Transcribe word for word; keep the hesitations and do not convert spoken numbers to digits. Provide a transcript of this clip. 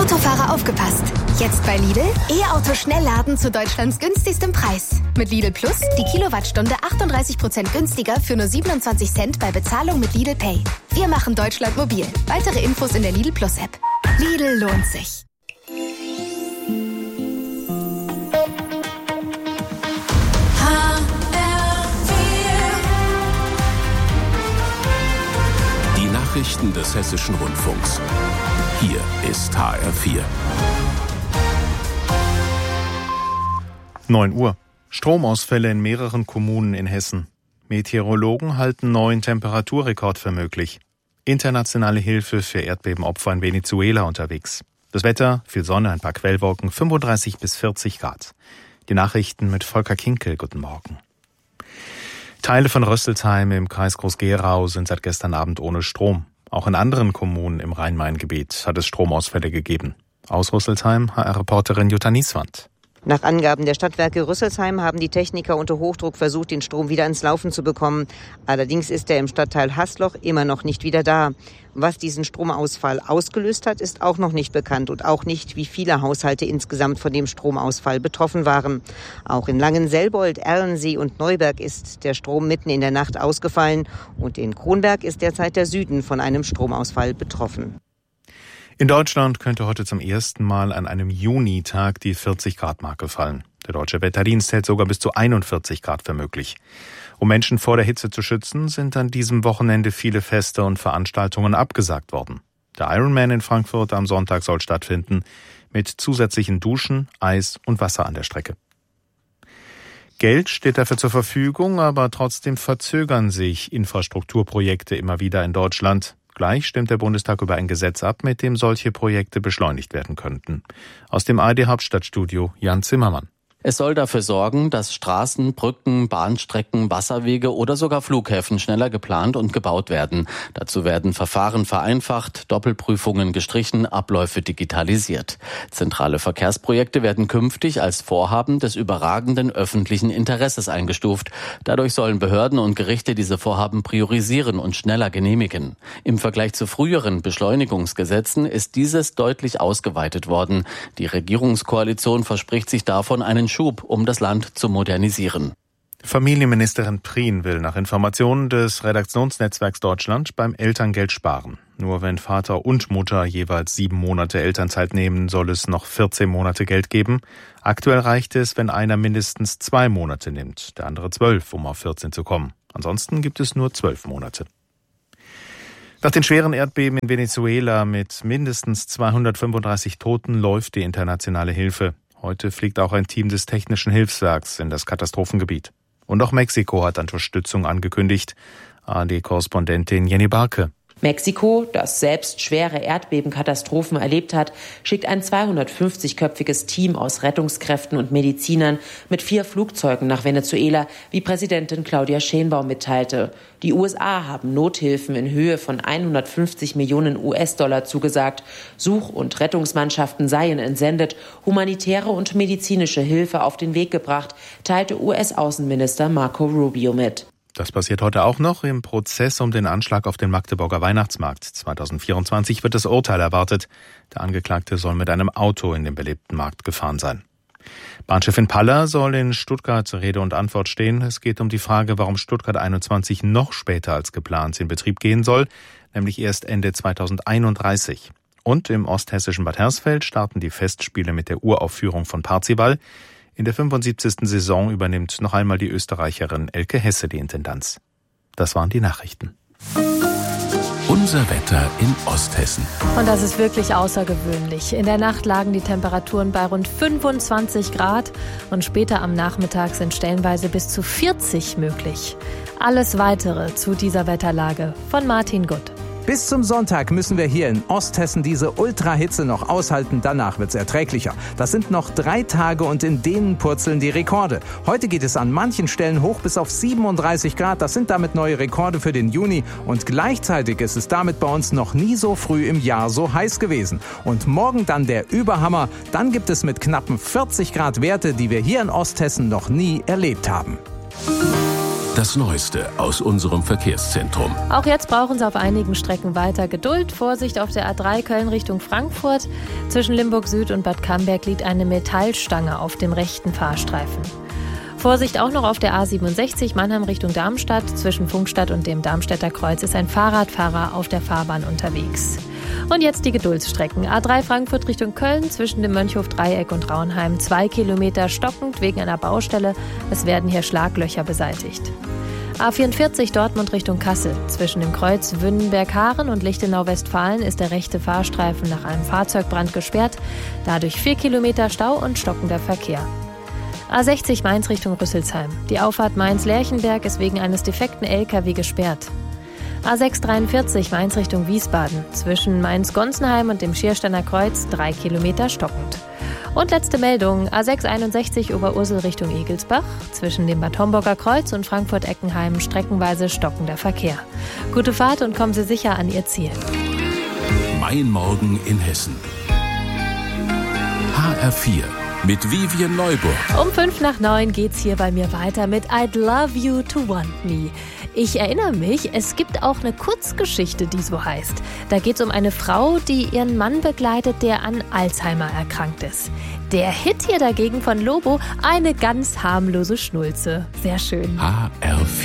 Autofahrer aufgepasst! Jetzt bei Lidl E-Auto Schnellladen zu Deutschlands günstigstem Preis. Mit Lidl Plus die Kilowattstunde achtunddreißig Prozent günstiger für nur siebenundzwanzig Cent bei Bezahlung mit Lidl Pay. Wir machen Deutschland mobil. Weitere Infos in der Lidl Plus App. Lidl lohnt sich. Die Nachrichten des Hessischen Rundfunks. Hier ist H R vier. neun Uhr. Stromausfälle in mehreren Kommunen in Hessen. Meteorologen halten neuen Temperaturrekord für möglich. Internationale Hilfe für Erdbebenopfer in Venezuela unterwegs. Das Wetter, viel Sonne, ein paar Quellwolken, fünfunddreißig bis vierzig Grad. Die Nachrichten mit Volker Kinkel. Guten Morgen. Teile von Rösselsheim im Kreis Groß-Gerau sind seit gestern Abend ohne Strom. Auch in anderen Kommunen im Rhein-Main-Gebiet hat es Stromausfälle gegeben. Aus Rüsselsheim H R-Reporterin Jutta Nieswand. Nach Angaben der Stadtwerke Rüsselsheim haben die Techniker unter Hochdruck versucht, den Strom wieder ins Laufen zu bekommen. Allerdings ist er im Stadtteil Haßloch immer noch nicht wieder da. Was diesen Stromausfall ausgelöst hat, ist auch noch nicht bekannt und auch nicht, wie viele Haushalte insgesamt von dem Stromausfall betroffen waren. Auch in Langenselbold, Erlensee und Neuberg ist der Strom mitten in der Nacht ausgefallen und in Kronberg ist derzeit der Süden von einem Stromausfall betroffen. In Deutschland könnte heute zum ersten Mal an einem Junitag die vierzig-Grad-Marke fallen. Der Deutsche Wetterdienst hält sogar bis zu einundvierzig Grad für möglich. Um Menschen vor der Hitze zu schützen, sind an diesem Wochenende viele Feste und Veranstaltungen abgesagt worden. Der Ironman in Frankfurt am Sonntag soll stattfinden, mit zusätzlichen Duschen, Eis und Wasser an der Strecke. Geld steht dafür zur Verfügung, aber trotzdem verzögern sich Infrastrukturprojekte immer wieder in Deutschland. Gleich stimmt der Bundestag über ein Gesetz ab, mit dem solche Projekte beschleunigt werden könnten. Aus dem A R D-Hauptstadtstudio Jan Zimmermann. Es soll dafür sorgen, dass Straßen, Brücken, Bahnstrecken, Wasserwege oder sogar Flughäfen schneller geplant und gebaut werden. Dazu werden Verfahren vereinfacht, Doppelprüfungen gestrichen, Abläufe digitalisiert. Zentrale Verkehrsprojekte werden künftig als Vorhaben des überragenden öffentlichen Interesses eingestuft. Dadurch sollen Behörden und Gerichte diese Vorhaben priorisieren und schneller genehmigen. Im Vergleich zu früheren Beschleunigungsgesetzen ist dieses deutlich ausgeweitet worden. Die Regierungskoalition verspricht sich davon einen Schub, um das Land zu modernisieren. Familienministerin Prien will nach Informationen des Redaktionsnetzwerks Deutschland beim Elterngeld sparen. Nur wenn Vater und Mutter jeweils sieben Monate Elternzeit nehmen, soll es noch vierzehn Monate Geld geben. Aktuell reicht es, wenn einer mindestens zwei Monate nimmt, der andere zwölf, um auf vierzehn zu kommen. Ansonsten gibt es nur zwölf Monate. Nach den schweren Erdbeben in Venezuela mit mindestens zweihundertfünfunddreißig Toten läuft die internationale Hilfe. Heute fliegt auch ein Team des Technischen Hilfswerks in das Katastrophengebiet. Und auch Mexiko hat Unterstützung angekündigt. A R D-Korrespondentin Jenny Barke. Mexiko, das selbst schwere Erdbebenkatastrophen erlebt hat, schickt ein zweihundertfünfzigköpfiges Team aus Rettungskräften und Medizinern mit vier Flugzeugen nach Venezuela, wie Präsidentin Claudia Sheinbaum mitteilte. Die U S A haben Nothilfen in Höhe von hundertfünfzig Millionen U S-Dollar zugesagt. Such- und Rettungsmannschaften seien entsendet, humanitäre und medizinische Hilfe auf den Weg gebracht, teilte U S-Außenminister Marco Rubio mit. Das passiert heute auch noch. Im Prozess um den Anschlag auf den Magdeburger Weihnachtsmarkt zweitausendvierundzwanzig wird das Urteil erwartet. Der Angeklagte soll mit einem Auto in den belebten Markt gefahren sein. Bahnchefin Paller soll in Stuttgart Rede und Antwort stehen. Es geht um die Frage, warum Stuttgart einundzwanzig noch später als geplant in Betrieb gehen soll, nämlich erst Ende zweitausendeinunddreißig. Und im osthessischen Bad Hersfeld starten die Festspiele mit der Uraufführung von Parzival. In der fünfundsiebzigsten Saison übernimmt noch einmal die Österreicherin Elke Hesse die Intendanz. Das waren die Nachrichten. Unser Wetter in Osthessen. Und das ist wirklich außergewöhnlich. In der Nacht lagen die Temperaturen bei rund fünfundzwanzig Grad und später am Nachmittag sind stellenweise bis zu vierzig möglich. Alles Weitere zu dieser Wetterlage von Martin Gutt. Bis zum Sonntag müssen wir hier in Osthessen diese Ultrahitze noch aushalten, danach wird's erträglicher. Das sind noch drei Tage und in denen purzeln die Rekorde. Heute geht es an manchen Stellen hoch bis auf siebenunddreißig Grad, das sind damit neue Rekorde für den Juni und gleichzeitig ist es damit bei uns noch nie so früh im Jahr so heiß gewesen. Und morgen dann der Überhammer, dann gibt es mit knappen vierzig Grad Werte, die wir hier in Osthessen noch nie erlebt haben. Das Neueste aus unserem Verkehrszentrum. Auch jetzt brauchen Sie auf einigen Strecken weiter Geduld. Vorsicht auf der A drei Köln Richtung Frankfurt. Zwischen Limburg Süd und Bad Camberg liegt eine Metallstange auf dem rechten Fahrstreifen. Vorsicht auch noch auf der A siebenundsechzig Mannheim Richtung Darmstadt. Zwischen Funkstadt und dem Darmstädter Kreuz ist ein Fahrradfahrer auf der Fahrbahn unterwegs. Und jetzt die Geduldsstrecken. A drei Frankfurt Richtung Köln, zwischen dem Mönchhof-Dreieck und Rauenheim. Zwei Kilometer stockend wegen einer Baustelle. Es werden hier Schlaglöcher beseitigt. A vierundvierzig Dortmund Richtung Kassel. Zwischen dem Kreuz Wünnenberg-Haaren und Lichtenau-Westfalen ist der rechte Fahrstreifen nach einem Fahrzeugbrand gesperrt. Dadurch vier Kilometer Stau und stockender Verkehr. A sechzig Mainz Richtung Rüsselsheim. Die Auffahrt Mainz-Lerchenberg ist wegen eines defekten L K W gesperrt. A sechs dreiundvierzig Mainz Richtung Wiesbaden. Zwischen Mainz-Gonsenheim und dem Schiersteiner Kreuz drei Kilometer stockend. Und letzte Meldung, A sechs einundsechzig Oberursel Richtung Egelsbach. Zwischen dem Bad Homburger Kreuz und Frankfurt-Eckenheim streckenweise stockender Verkehr. Gute Fahrt und kommen Sie sicher an Ihr Ziel. Mein Morgen in Hessen. H R vier. Mit Vivian Neuburg. Um fünf nach neun geht's hier bei mir weiter mit I'd Love You to Want Me. Ich erinnere mich, es gibt auch eine Kurzgeschichte, die so heißt. Da geht's um eine Frau, die ihren Mann begleitet, der an Alzheimer erkrankt ist. Der Hit hier dagegen von Lobo, eine ganz harmlose Schnulze. Sehr schön. H R vier.